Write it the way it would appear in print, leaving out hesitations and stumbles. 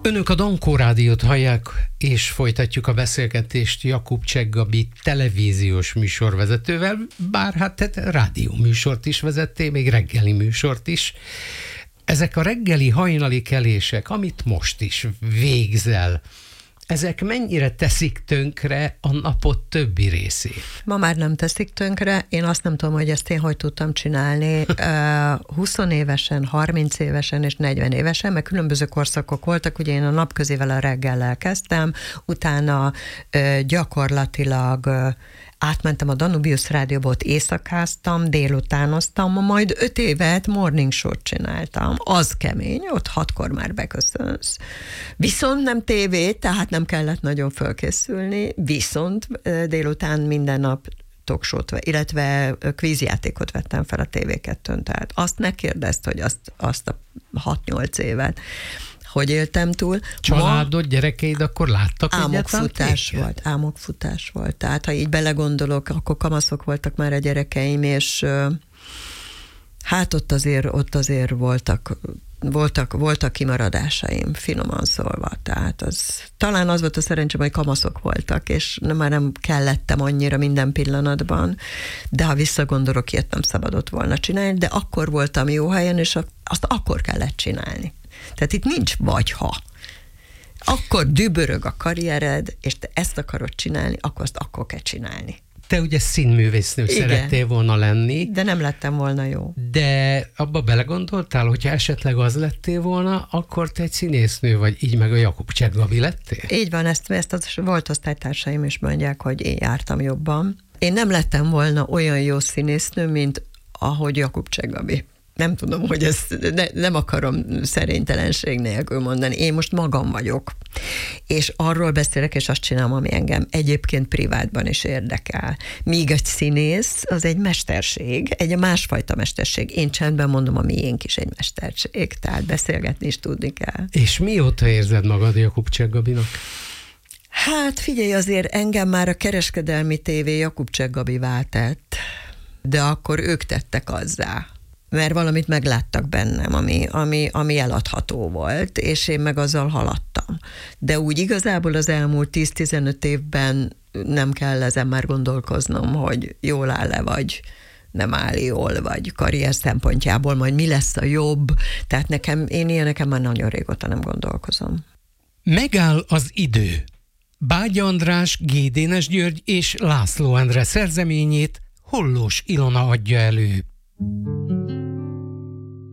Önök a Dankó Rádiót hallják, és folytatjuk a beszélgetést Jakub Cseh Gabi televíziós műsorvezetővel, bár hát rádióműsort is vezettél, még reggeli műsort is. Ezek a reggeli hajnali kelések, amit most is végzel, ezek mennyire teszik tönkre a napot többi részét? Ma már nem teszik tönkre. Én azt nem tudom, hogy ezt én hogy tudtam csinálni. 20 évesen, 30 évesen és 40 évesen, mert különböző korszakok voltak. Ugye én a napközével a reggellel kezdtem, utána gyakorlatilag átmentem a Danubius Rádióba, ott éjszakáztam, délutánoztam, majd 5 évet morning show-t csináltam. Az kemény, ott 6-kor már beköszönsz. Viszont nem tévé, tehát nem kellett nagyon fölkészülni, viszont délután minden nap talkshow-t, illetve kvízjátékot vettem fel a TV2-n, tehát azt ne kérdezd, hogy azt a 6-8 évet hogy éltem túl. Családod, gyerekeid akkor láttak álmokfutás volt. Tehát ha így belegondolok, akkor kamaszok voltak már a gyerekeim, és hát ott azért voltak kimaradásaim, finoman szólva. Tehát talán az volt a szerencsém, hogy kamaszok voltak, és már nem kellettem annyira minden pillanatban, de ha visszagondolok, ilyet nem szabadott volna csinálni, de akkor voltam jó helyen, és azt akkor kellett csinálni. Tehát itt nincs vagy-ha. Akkor dübörög a karriered, és te ezt akarod csinálni, akkor azt akkor kell csinálni. Te ugye színművésznő szerettél volna lenni. De nem lettem volna jó. De abba belegondoltál, hogyha esetleg az lettél volna, akkor te egy színésznő vagy, így meg a Jakub Cseh Gabi lettél? Így van, ezt volt osztálytársaim is mondják, hogy én jártam jobban. Én nem lettem volna olyan jó színésznő, mint ahogy Jakub Cseh Gabi. Nem tudom, hogy ezt nem akarom szerénytelenség nélkül mondani. Én most magam vagyok. És arról beszélek, és azt csinálom, ami engem egyébként privátban is érdekel. Míg egy színész, az egy mesterség, egy másfajta mesterség. Én csendben mondom, a miénk is egy mesterség, tehát beszélgetni is tudni kell. És mióta érzed magad Jakub Cseh Gabinak? Hát figyelj, azért engem már a kereskedelmi tévé Jakub Cseh Gabivá tett, de akkor ők tettek azzá, mert valamit megláttak bennem, ami eladható volt, és én meg azzal haladtam. De úgy igazából az elmúlt 10-15 évben nem kell ezen már gondolkoznom, hogy jól áll-e, vagy nem áll jól, vagy karrier szempontjából majd mi lesz a jobb. Tehát nekem már nagyon régóta nem gondolkozom. Megáll az idő. Bágy András, G. Dénes György és László Endre szerzeményét Hollós Ilona adja elő.